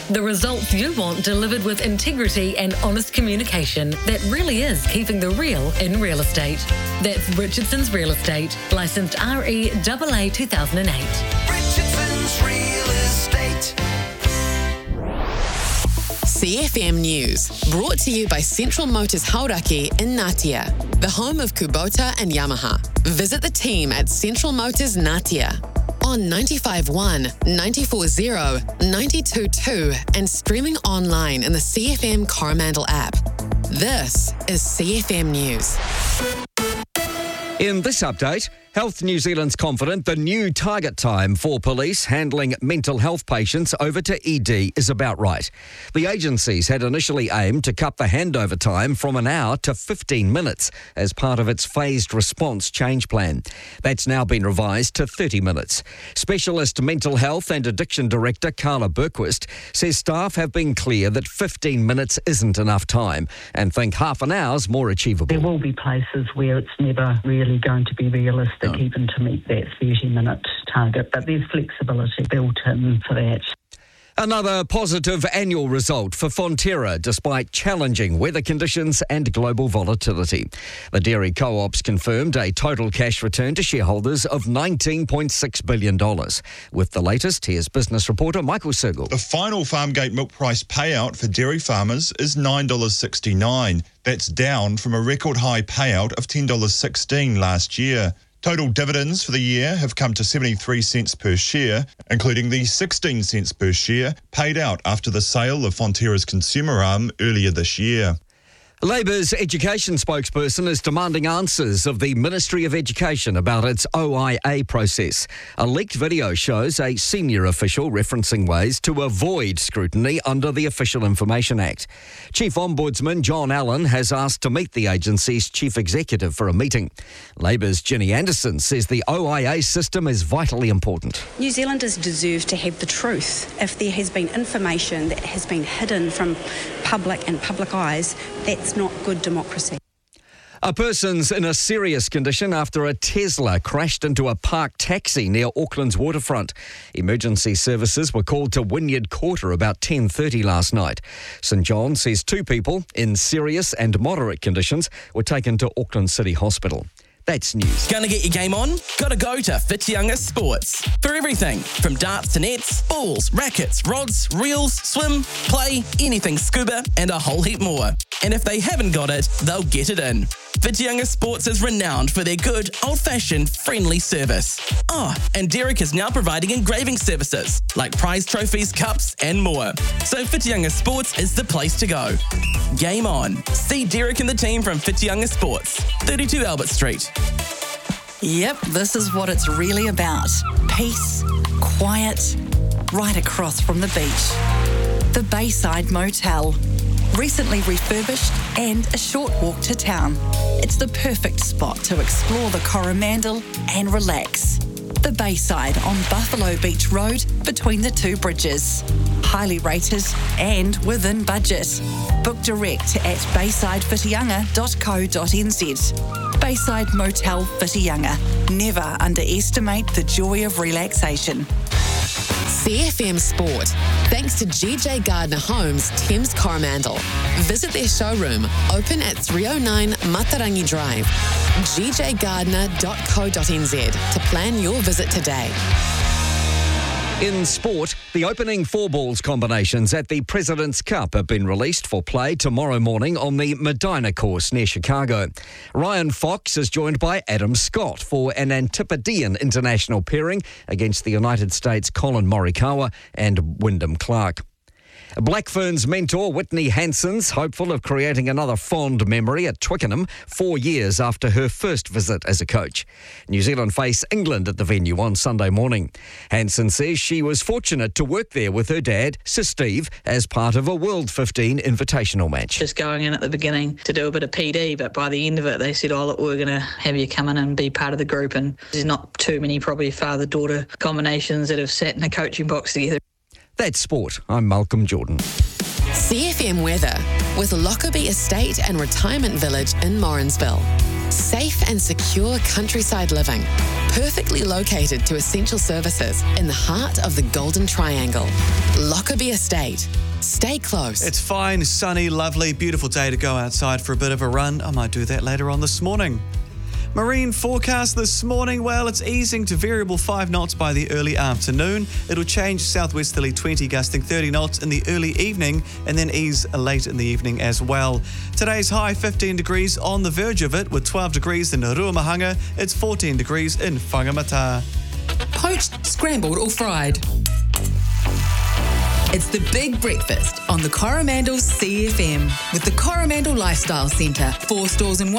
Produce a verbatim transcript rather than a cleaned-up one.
The results you want delivered with integrity and honest communication that really is keeping the real in real estate. That's Richardson's Real Estate, licensed R E A A two thousand eight. Richardson's Real Estate. C F M News, brought to you by Central Motors Hauraki in Ngatea, the home of Kubota and Yamaha. Visit the team at Central Motors Ngatea on ninety-five point one, ninety-four point zero, ninety-two point two and streaming online in the C F M Coromandel app. This is C F M News. In this update, Health New Zealand's confident the new target time for police handling mental health patients over to E D is about right. The agencies had initially aimed to cut the handover time from an hour to fifteen minutes as part of its phased response change plan. That's now been revised to thirty minutes. Specialist Mental Health and Addiction Director Carla Berquist says staff have been clear that fifteen minutes isn't enough time and think half an hour's more achievable. There will be places where it's never really going to be realistic No. even to meet that thirty minute target, but there's flexibility built in for that. Another positive annual result for Fonterra despite challenging weather conditions and global volatility. The dairy co-ops confirmed a total cash return to shareholders of nineteen point six billion dollars. With the latest, here's business reporter Michael Sergel. The final Farmgate milk price payout for dairy farmers is nine dollars sixty-nine. That's down from a record high payout of ten dollars sixteen last year. Total dividends for the year have come to seventy-three cents per share, including the sixteen cents per share paid out after the sale of Fonterra's consumer arm earlier this year. Labour's education spokesperson is demanding answers of the Ministry of Education about its O I A process. A leaked video shows a senior official referencing ways to avoid scrutiny under the Official Information Act. Chief Ombudsman John Allen has asked to meet the agency's chief executive for a meeting. Labour's Ginny Anderson says the O I A system is vitally important. New Zealanders deserve to have the truth. If there has been information that has been hidden from public and public eyes, that's not good democracy. A person's in a serious condition after a Tesla crashed into a parked taxi near Auckland's waterfront. Emergency services were called to Wynyard Quarter about ten thirty last night. St John says two people in serious and moderate conditions were taken to Auckland City Hospital. That's news. Gonna get your game on? Gotta go to Whitianga Sports. For everything from darts to nets, balls, rackets, rods, reels, swim, play, anything scuba, and a whole heap more. And if they haven't got it, they'll get it in. Whitianga Sports is renowned for their good, old-fashioned, friendly service. Oh, and Derek is now providing engraving services, like prize trophies, cups, and more. So Whitianga Sports is the place to go. Game on. See Derek and the team from Whitianga Sports, thirty-two Albert Street. Yep, this is what it's really about. Peace, quiet, right across from the beach. The Bayside Motel. Recently refurbished and a short walk to town. It's the perfect spot to explore the Coromandel and relax. The Bayside on Buffalo Beach Road between the two bridges. Highly rated and within budget. Book direct at bayside whitianga dot co dot n z. Bayside Motel Whitianga. Never underestimate the joy of relaxation. C F M Sport, thanks to G J Gardner Homes, Thames Coromandel. Visit their showroom, open at three oh nine Matarangi Drive. g j gardner dot co dot n z to plan your visit today. In sport, the opening four balls combinations at the President's Cup have been released for play tomorrow morning on the Medina course near Chicago. Ryan Fox is joined by Adam Scott for an Antipodean international pairing against the United States' Colin Morikawa and Wyndham Clark. Black Ferns mentor Whitney Hansen's hopeful of creating another fond memory at Twickenham four years after her first visit as a coach. New Zealand face England at the venue on Sunday morning. Hansen says she was fortunate to work there with her dad, Sir Steve, as part of a World fifteen invitational match. Just going in at the beginning to do a bit of P D, but by the end of it they said, oh look, we're going to have you come in and be part of the group, and there's not too many probably father-daughter combinations that have sat in a coaching box together. That's sport. I'm Malcolm Jordan. C F M weather with Lockerbie Estate and Retirement Village in Morrinsville. Safe and secure countryside living, perfectly located to essential services in the heart of the Golden Triangle. Lockerbie Estate. Stay close. It's fine, sunny, lovely, beautiful day to go outside for a bit of a run. I might do that later on this morning. Marine forecast this morning, well, it's easing to variable five knots by the early afternoon. It'll change southwesterly twenty, gusting thirty knots in the early evening, and then ease late in the evening as well. Today's high fifteen degrees on the verge of it, with twelve degrees in Ruamahanga. It's fourteen degrees in Whangamata. Poached, scrambled or fried. It's the Big Breakfast on the Coromandel C F M with the Coromandel Lifestyle Centre. Four stores in one.